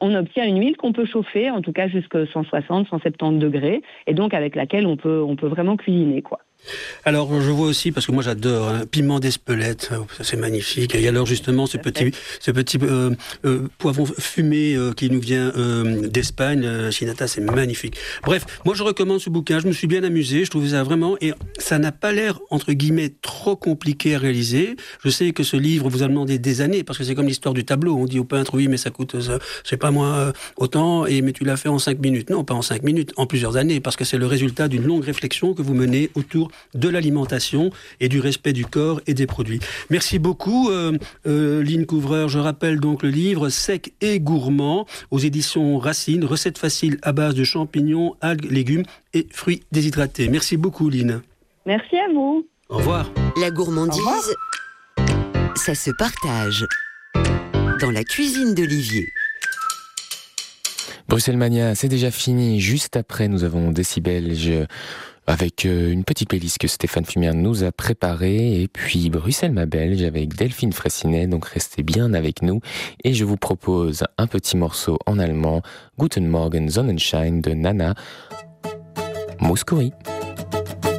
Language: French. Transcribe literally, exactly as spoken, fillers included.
on obtient une huile qu'on peut chauffer, en tout cas jusqu'à cent soixante, cent soixante-dix degrés, et donc avec laquelle on peut, on peut vraiment cuisiner, quoi. Alors, je vois aussi, parce que moi j'adore, hein, piment d'Espelette, ça c'est magnifique. Et alors justement, ce petit, ce petit euh, euh, poivron fumé euh, qui nous vient euh, d'Espagne, euh, Chinata, c'est magnifique. Bref, moi je recommande ce bouquin, je me suis bien amusé, je trouvais ça vraiment, et ça n'a pas l'air, entre guillemets, trop compliqué à réaliser. Je sais que ce livre vous a demandé des années, parce que c'est comme l'histoire du tableau, on dit au peintre, oui, mais ça coûte, euh, je sais pas moi, autant, et mais tu l'as fait en cinq minutes. Non, pas en cinq minutes, en plusieurs années, parce que c'est le résultat d'une longue réflexion que vous menez autour de l'alimentation et du respect du corps et des produits. Merci beaucoup, euh, euh, Line Couvreur. Je rappelle donc le livre Sec et gourmand aux éditions Racine, recettes faciles à base de champignons, algues, légumes et fruits déshydratés. Merci beaucoup, Line. Merci à vous. Au revoir. La gourmandise, ça se partage dans la cuisine d'Olivier. Bruxelles Mania, c'est déjà fini. Juste après, nous avons Décibelge avec une petite playlist que Stéphane Fumier nous a préparée, et puis Bruxelles ma Belge avec Delphine Fraissinet, donc restez bien avec nous, et je vous propose un petit morceau en allemand, Guten Morgen Sonnenschein de Nana Mouskouri.